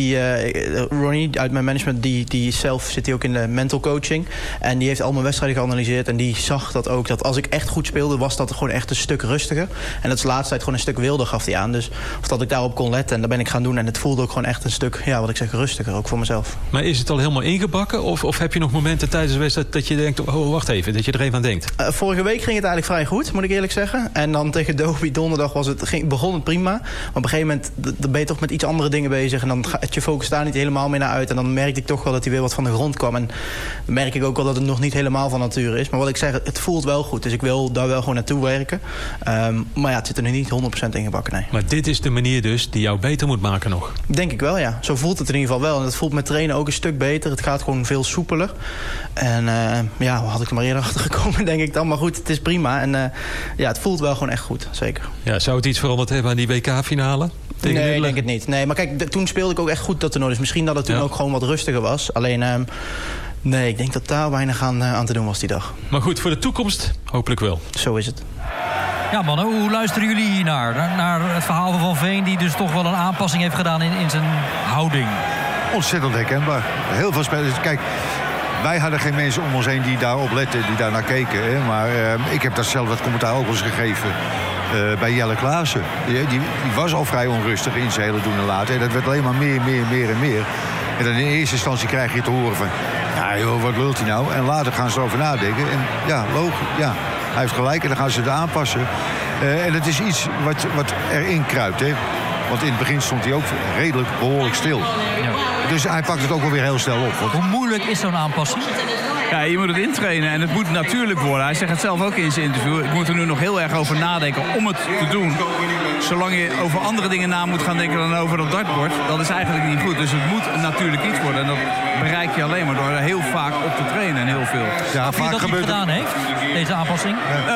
Ronnie uit mijn management, die zelf zit hij ook in de mental coaching. En die heeft al mijn wedstrijden geanalyseerd. En die zag dat ook, dat als ik echt goed speelde, was dat gewoon echt een stuk rustiger. En dat is de laatste tijd gewoon een stuk wilder, gaf hij aan. Dus of dat ik daarop kon letten. En dat ben ik gaan doen. En het voelde ook gewoon echt een stuk, ja, wat ik zeg, rustiger. Ook voor mezelf.
Maar is het al helemaal ingebakken? Of heb je nog momenten tijdens de wedstrijd dat je denkt, oh, wacht even, dat je er even aan denkt?
Vorige week ging het eigenlijk vrij goed, moet ik eerlijk zeggen. En dan tegen Dobie donderdag begon het prima. Maar op een gegeven moment dan ben je toch met iets andere dingen bezig. En dan gaat je focus daar niet helemaal meer naar uit. En dan merkte ik toch wel dat hij weer wat van de grond kwam. En dan merk ik ook wel dat het nog niet helemaal van nature is. Maar wat ik zeg, het voelt wel goed. Dus ik wil daar wel gewoon naartoe werken. Maar ja, het zit er nu niet 100% ingebakken, nee.
Maar dit is de manier dus die jou beter moet maken nog?
Denk ik wel, ja. Zo voelt het in ieder geval wel. En het voelt met trainen ook een stuk beter. Het gaat gewoon veel soepeler. En ja, had ik er maar eerder achter gekomen, denk ik dan. Maar goed, het is prima. En ja, het voelt wel gewoon echt goed, zeker.
Ja, zou het iets veranderd hebben aan die WK-finale?
Nee, ik denk het niet. Nee, maar kijk, toen speelde ik ook echt goed dat toernooi. Dus misschien dat het toen ook gewoon wat rustiger was. Alleen, nee, ik denk dat daar weinig aan te doen was die dag.
Maar goed, voor de toekomst hopelijk wel.
Zo is het.
Ja, mannen, hoe luisteren jullie hier naar het verhaal van Van Veen, die dus toch wel een aanpassing heeft gedaan in zijn houding?
Ontzettend herkenbaar. Heel veel spelers. Kijk, wij hadden geen mensen om ons heen die daarop letten, die daar naar keken. Hè. Maar ik heb dat zelf dat commentaar ook wel eens gegeven bij Jelle Klaassen. Die was al vrij onrustig in zijn hele doen en laten. En dat werd alleen maar meer. En dan in eerste instantie krijg je te horen van, ja joh, wat lult hij nou? En later gaan ze erover nadenken. En ja, logisch, ja, hij heeft gelijk en dan gaan ze het aanpassen. En het is iets wat erin kruipt, hè. Want in het begin stond hij ook redelijk behoorlijk stil. Ja. Dus hij pakt het ook wel weer heel snel op.
Hoe moeilijk is zo'n aanpassing?
Ja, je moet het intrainen en het moet natuurlijk worden. Hij zegt het zelf ook in zijn interview. Ik moet er nu nog heel erg over nadenken om het te doen. Zolang je over andere dingen na moet gaan denken dan over dat dartbord, dat is eigenlijk niet goed. Dus het moet natuurlijk iets worden. En dat bereik je alleen maar door er heel vaak op te trainen en heel veel.
Ja, vaak dat hij gedaan heeft, deze aanpassing?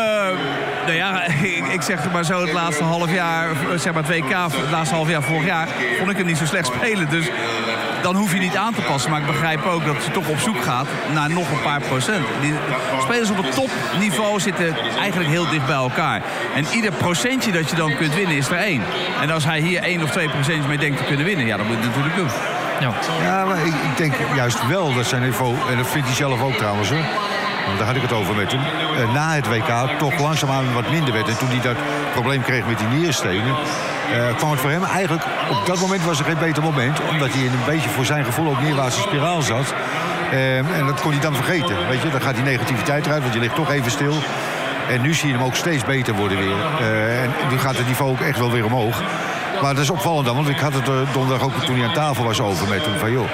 Nou ja, ik zeg maar zo het laatste half jaar, zeg maar het WK, het laatste half jaar vorig jaar, vond ik hem niet zo slecht spelen. Dus dan hoef je niet aan te passen. Maar ik begrijp ook dat ze toch op zoek gaat naar nog een paar procent. Die spelers op het topniveau zitten eigenlijk heel dicht bij elkaar. En ieder procentje dat je dan kunt winnen is er 1. En als hij hier 1 of 2 procentjes mee denkt te kunnen winnen, ja, dan moet je het natuurlijk doen.
Ja, maar ik denk juist wel dat zijn niveau, en dat vindt hij zelf ook trouwens hoor. Want daar had ik het over met hem. Na het WK toch langzaamaan wat minder werd. En toen hij dat probleem kreeg met die nierstenen, kwam het voor hem eigenlijk, op dat moment was er geen beter moment. Omdat hij in een beetje voor zijn gevoel ook neerwaartse spiraal zat. En dat kon hij dan vergeten. Weet je, dan gaat die negativiteit eruit, want je ligt toch even stil. En nu zie je hem ook steeds beter worden weer. En nu gaat het niveau ook echt wel weer omhoog. Maar dat is opvallend dan, want ik had het donderdag ook toen hij aan tafel was over met hem. Van joh,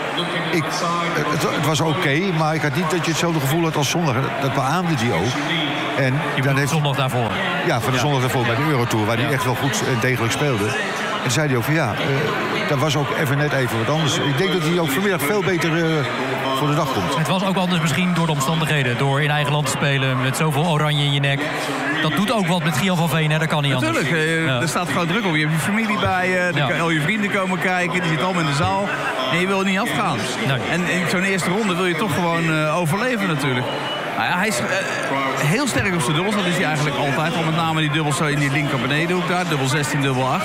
het was oké, maar ik had niet dat je hetzelfde gevoel had als zondag. Dat beaamde hij ook. En
je bedoelt heeft zondag daarvoor?
Ja, van de zondag daarvoor bij de Eurotour, waar hij echt wel goed en degelijk speelde. En zei hij ook van dat was ook net even wat anders. Ik denk dat hij ook vanmiddag veel beter voor de dag komt.
Het was ook anders misschien door de omstandigheden. Door in eigen land te spelen met zoveel oranje in je nek. Dat doet ook wat met Gian van Veen, hè? Dat kan niet anders.
Natuurlijk, er staat gewoon druk op. Je hebt je familie bij je, al je vrienden komen kijken. Die zitten allemaal in de zaal. En je wil niet afgaan. Nee. En in zo'n eerste ronde wil je toch gewoon overleven natuurlijk. Nou ja, hij is heel sterk op zijn dubbels. Dat is hij eigenlijk altijd. Al met name die dubbels zo in die linker benedenhoek daar. Dubbel 16, dubbel 8.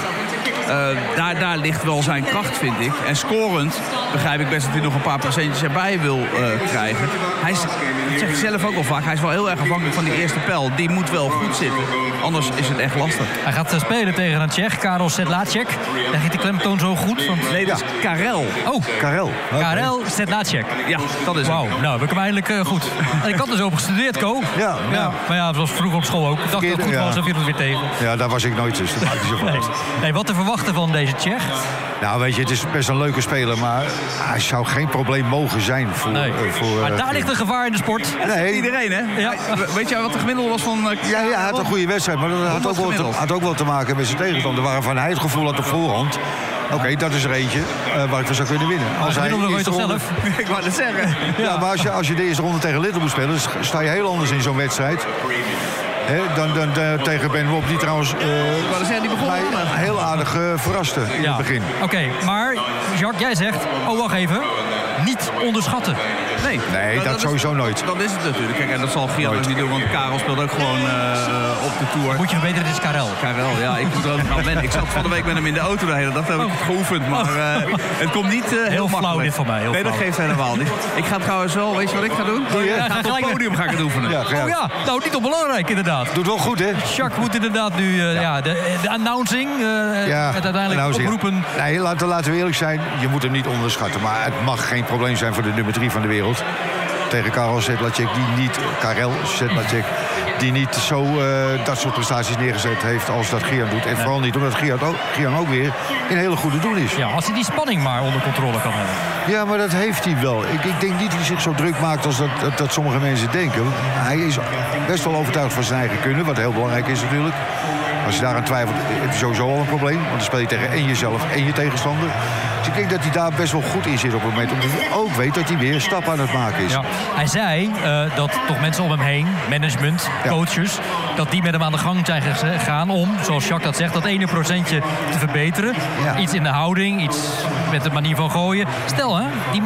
Daar ligt wel zijn kracht, vind ik. En scorend begrijp ik best dat hij nog een paar procentjes erbij wil krijgen. Hij is, dat zeg ik zelf ook al vaak, hij is wel heel erg afhankelijk van die eerste pijl. Die moet wel goed zitten. Anders is het echt lastig.
Hij gaat spelen tegen een Tsjech, Karel Sedlacek. Daar giet de klemtoon zo goed. Want...
Nee, dat is Karel.
Oh,
Karel.
Karel Sedlacek.
Ja, dat is
Wauw, nou, we komen eindelijk goed. En ik had dus over gestudeerd, Ko.
Ja.
Maar ja, het was vroeger op school ook. Ik dacht dat het goed was, dan viel het weer tegen.
Ja, daar was ik nooit dus. Dat maakt niet zo van.
Nee, wat te verwachten van deze Tsjech?
Nou, weet je, het is best een leuke speler, maar hij zou geen probleem mogen zijn voor...
maar daar ligt een gevaar in de sport.
Nee.
Iedereen, hè?
Ja.
Weet jij wat de gemiddelde was van...
Ja, hij had een goede wedstrijd, maar dat had ook wel te maken met zijn tegenstander. Waarvan hij het gevoel had op voorhand. Oké, dat is er eentje waar ik van zou kunnen winnen.
Als hij nog toch zelf?
Ik wou het zeggen.
Ja, maar als je de eerste ronde tegen Little moet spelen, dan sta je heel anders in zo'n wedstrijd. Dan tegen Ben Rob, die trouwens
die begon
mij heel aardig verraste in het begin.
Oké, maar Jacques, jij zegt, wacht even, niet onderschatten.
Nee,
dat sowieso nooit.
Dat is het natuurlijk. Kijk, en dat zal Gian ook niet doen, want Karel speelt ook gewoon op de Tour.
Moet je verbeteren, dit is Karel.
Karel, ja, ik moet er ook nog aan wennen. Ik zat van de week met hem in de auto de hele dag, dat heb ik geoefend. Maar het komt niet heel makkelijk.
Flauw dit van mij.
Nee, dat geeft helemaal niet. Ik ga trouwens wel, weet je wat ik ga doen? Op het podium ga ik het oefenen.
Ja, nou, niet onbelangrijk inderdaad.
Doet wel goed, hè?
Jacques moet inderdaad nu de announcing, het uiteindelijk oproepen.
Nee, laten we eerlijk zijn, je moet hem niet onderschatten. Maar het mag geen probleem zijn voor de nummer 3 van de wereld. Tegen Karel Sedlacek, die niet zo dat soort prestaties neergezet heeft als dat Gian doet. En vooral niet omdat Gian ook weer in hele goede doen is.
Ja, als hij die spanning maar onder controle kan hebben.
Ja, maar dat heeft hij wel. Ik denk niet dat hij zich zo druk maakt als dat sommige mensen denken. Hij is best wel overtuigd van zijn eigen kunnen, wat heel belangrijk is natuurlijk. Als je daaraan twijfelt, heb je sowieso al een probleem. Want dan speel je tegen en jezelf en je tegenstander. Dus ik denk dat hij daar best wel goed in zit op het moment. Omdat hij ook weet dat hij weer stap aan het maken is.
Ja. Hij zei dat toch mensen om hem heen, management, coaches... dat die met hem aan de gang zijn gegaan om, zoals Jacques dat zegt... dat ene procentje te verbeteren. Ja. Iets in de houding, iets met de manier van gooien. Stel, hè, die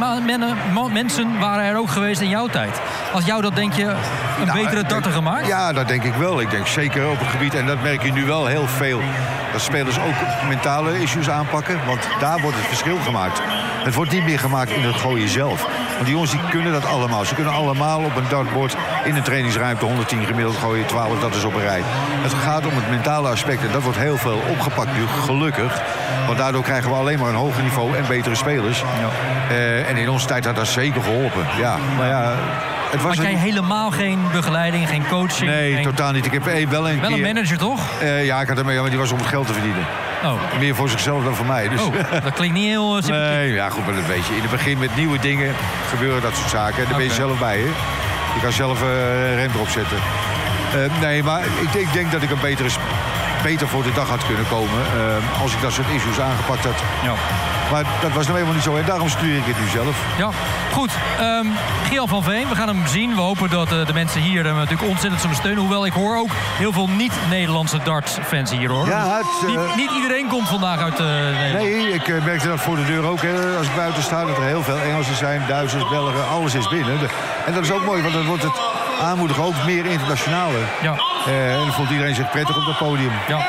mensen waren er ook geweest in jouw tijd. Als jou dat, denk je, een betere darter gemaakt?
Ja, dat denk ik wel. Ik denk zeker op het gebied, en dat merk je nu wel heel veel... dat spelers ook mentale issues aanpakken. Want daar wordt het verschil gemaakt. Het wordt niet meer gemaakt in het gooien zelf. Want die jongens die kunnen dat allemaal. Ze kunnen allemaal op een dartboard in een trainingsruimte 110 gemiddeld gooien, 12, dat is op een rij. Het gaat om het mentale aspect en dat wordt heel veel opgepakt nu, gelukkig. Want daardoor krijgen we alleen maar een hoger niveau en betere spelers. Ja. En in onze tijd had dat zeker geholpen. Ja, maar ja...
Had jij helemaal geen begeleiding, geen coaching?
Nee, totaal niet. Ik heb wel een keer...
een manager, toch?
Ja, ik had hem mee, maar die was om het geld te verdienen.
Oh.
Meer voor zichzelf dan voor mij. Dus.
Oh, dat klinkt niet heel sympathiek.
Nee, ja, goed, maar dat weet je. In het begin met nieuwe dingen gebeuren dat soort zaken. En daar ben je zelf bij, hè. Je kan zelf rem erop zetten. Nee, maar ik denk dat ik een beter voor de dag had kunnen komen... als ik dat soort issues aangepakt had. Ja. Maar dat was nou helemaal niet zo. En daarom stuur ik het nu zelf.
Ja, goed. Gian van Veen, we gaan hem zien. We hopen dat de mensen hier natuurlijk ontzettend zullen steunen. Hoewel ik hoor ook heel veel niet-Nederlandse dartfans hier, hoor.
Ja,
niet iedereen komt vandaag uit Nederland.
Nee, ik merkte dat voor de deur ook. Hè, als ik buiten sta, dat er heel veel Engelsen zijn, Duitsers, Belgen. Alles is binnen. En dat is ook mooi, want dan wordt het aanmoedigen ook meer internationale. Ja. En dan voelt iedereen zich prettig op dat podium.
Ja.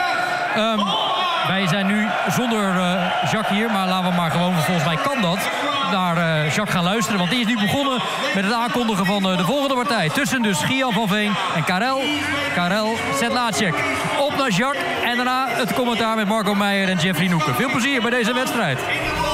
Wij zijn nu zonder Jacques hier, maar laten we maar gewoon, volgens mij kan dat, naar Jacques gaan luisteren. Want die is nu begonnen met het aankondigen van de volgende partij. Tussen dus Gian van Veen en Karel Sedlacek. Op naar Jacques en daarna het commentaar met Marco Meijer en Jeffrey Noeken. Veel plezier bij deze wedstrijd.